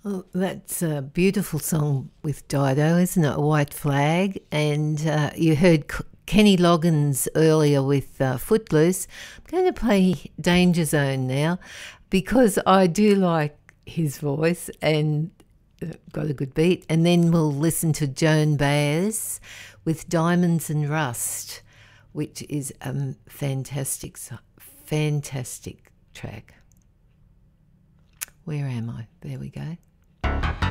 Oh, that's a beautiful song with Dido, isn't it? A White Flag. And you heard Kenny Loggins earlier with Footloose. I'm going to play Danger Zone now because I do like his voice and got a good beat. And then we'll listen to Joan Baez with Diamonds and Rust, which is a fantastic track. Where am I? There we go.